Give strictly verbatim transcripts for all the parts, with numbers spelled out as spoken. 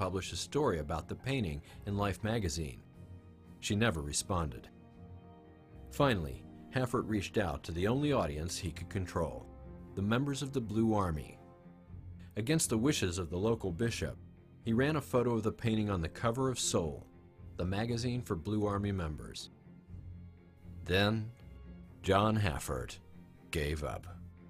publish a story about the painting in Life magazine. She never responded. Finally, Haffert reached out to the only audience he could control, the members of the Blue Army. Against the wishes of the local bishop, he ran a photo of the painting on the cover of Soul, the magazine for Blue Army members. Then, John Haffert gave up.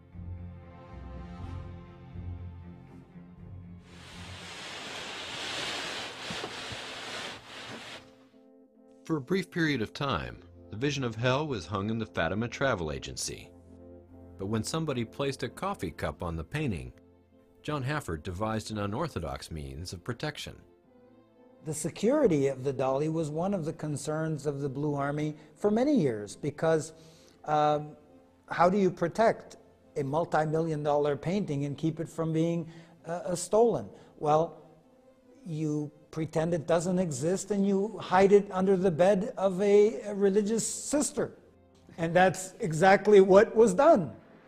For a brief period of time, the vision of hell was hung in the Fatima Travel Agency. But when somebody placed a coffee cup on the painting, John Haffert devised an unorthodox means of protection. The security of the dolly was one of the concerns of the Blue Army for many years, because um, how do you protect a multi-million dollar painting and keep it from being uh, stolen? Well, you pretend it doesn't exist and you hide it under the bed of a, a religious sister. And that's exactly what was done.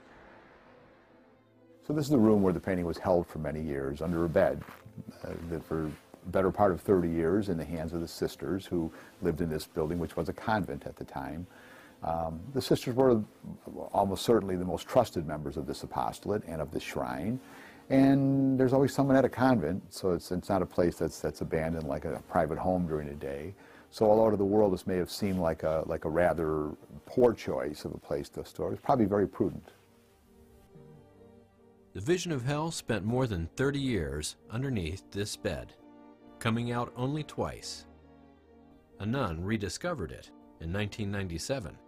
So this is the room where the painting was held for many years, under a bed, uh, that for the better part of thirty years in the hands of the sisters who lived in this building, which was a convent at the time. Um, the sisters were almost certainly the most trusted members of this apostolate and of this shrine. And there's always someone at a convent, so it's, it's not a place that's, that's abandoned like a private home during the day. So although to the world this may have seemed like a, like a rather poor choice of a place to store, it's probably very prudent. The vision of hell spent more than thirty years underneath this bed, coming out only twice. A nun rediscovered it in nineteen ninety-seven.